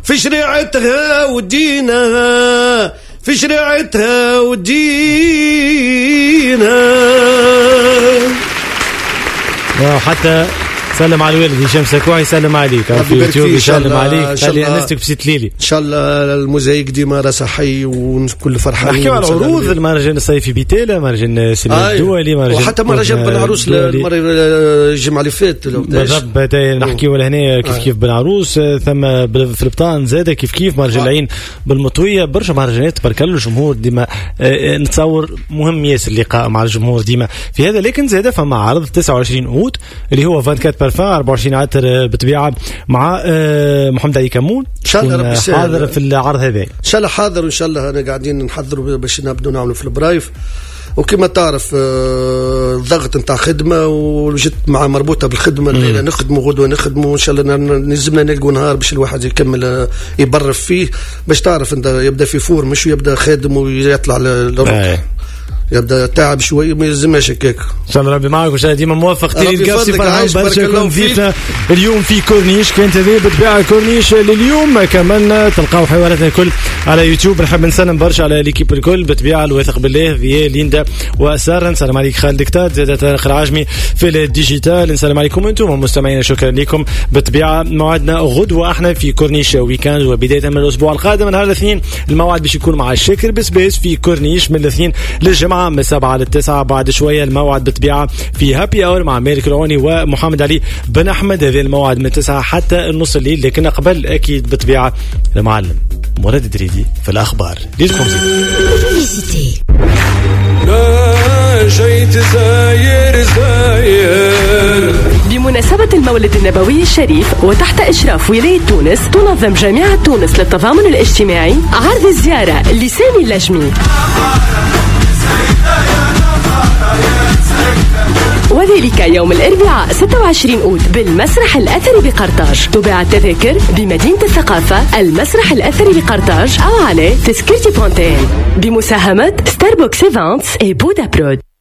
في شريعتها ودينها، في شريعتها ودينها. وحتى سلم على الوالد هشام سكوع يسلم عليك في يوتيوب، يسلم عليك. خلي انستك بسيت ليلي ان شاء الله. الموزايك ديما راسها حي وكل فرحان. نحكيو على العروض، المهرجان الصيفي بيتيلا، مهرجان السينما الدولي، مهرجان وحتى مهرجان بن عروس المره الجمعه اللي فاتت بالضبط. نحكيو لهنا كيف بن عروس، ثم في البطان زاد كيف مهرجان العين بالمطويه. برشا مهرجانات تبارك الله. الجمهور ديما نتصور مهم ياسر اللقاء مع الجمهور ديما في هذا. لكن زاد فما عرض 29 اوت اللي هو 24 بارفان 24 عطر بطبيعه مع محمد علي كمون. ان شاء الله ربي حاضر في العرض هذا، ان شاء الله حاضر. وان شاء الله انا قاعدين نحضروا باش نبداو نعملوا في البرايف. وكما تعرف الضغط نتاع خدمه وجت مع مربوطه بالخدمه اللي نخدموا غدوه نخدموا. ان شاء الله نلزمنا نلقوا نهار باش الواحد يكمل يبرف فيه، باش تعرف انت يبدا في فور مش يبدا خادم ويطلع للروح، يبدا تعب شوي ما يلزمش هكاك. ان شاء الله ربي معك وان شاء الله ديما موفق. تلقى فرحان برشا كون ضيفنا اليوم في كورنيش. كانت هذه بالطبيعه كورنيش لليوم. كمان تلقاو حواراتنا الكل على يوتيوب. نحب نسلم برشا على ليكيب الكل بالطبيعه الواثق بالله، ذي ليندا واسار. نسلم عليك خالد كتاد، زاد طارق العاجمي في الديجيتال. نسلم عليكم انتم مستمعينا، شكرا لكم. بالطبيعه موعدنا غدوه احنا في كورنيش ويكاند، وبدايه من الاسبوع القادم نهار الاثنين الموعد باش يكون مع الشاكر بسباس في كورنيش من الاثنين للجمعه من 7 ل 9. بعد شويه الموعد بالطبيعه في هابي اور مع مالك العوني ومحمد علي بن احمد. هذا الموعد من 9 حتى النص الليل. لكن قبل اكيد بالطبيعه المعلم مراد دريدي في الاخبار. ليكم جيت زاير بمناسبة المولد النبوي الشريف وتحت إشراف ولاية تونس، تنظم جامعة تونس للتضامن الاجتماعي عرض الزيارة لسامي اللجمي، وذلك يوم الأربعاء 26 أوت بالمسرح الأثري بقرطاج. تباع التذاكر بمدينة الثقافة المسرح الأثري بقرطاج أو على تذكرتي فونتين بمساهمة ستاربوكس إيفانتس وبودا برود.